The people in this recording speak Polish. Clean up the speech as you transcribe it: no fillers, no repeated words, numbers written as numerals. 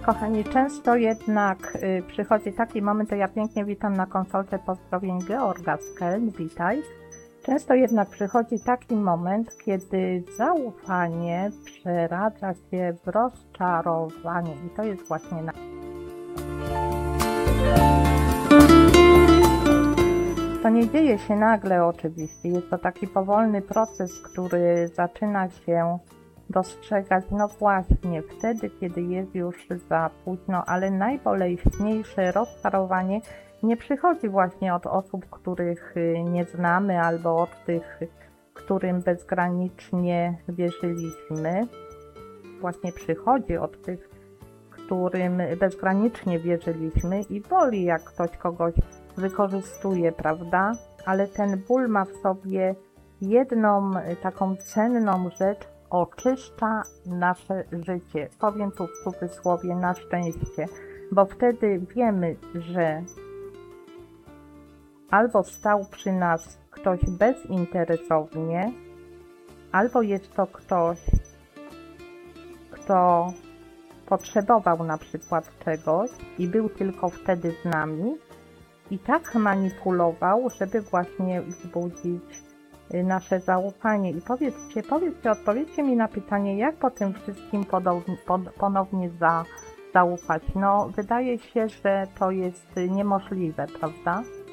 Kochani, często jednak przychodzi taki moment, to ja pięknie witam na konsolce pozdrowień Georga z Keln, witaj. Często jednak przychodzi taki moment, kiedy zaufanie przeradza się w rozczarowanie i to jest właśnie To nie dzieje się nagle oczywiście, jest to taki powolny proces, który zaczyna się dostrzegać, no właśnie wtedy, kiedy jest już za późno, ale najboleśniejsze rozczarowanie nie przychodzi właśnie od osób, których nie znamy, albo od tych, którym bezgranicznie wierzyliśmy. Właśnie przychodzi od tych, którym bezgranicznie wierzyliśmy i boli, jak ktoś kogoś wykorzystuje, prawda? Ale ten ból ma w sobie jedną taką cenną rzecz, oczyszcza nasze życie. Powiem tu w cudzysłowie na szczęście, bo wtedy wiemy, że albo stał przy nas ktoś bezinteresownie, albo jest to ktoś, kto potrzebował na przykład czegoś i był tylko wtedy z nami i tak manipulował, żeby właśnie wzbudzić nasze zaufanie. I odpowiedzcie mi na pytanie, jak po tym wszystkim ponownie zaufać. No, wydaje się, że to jest niemożliwe, prawda?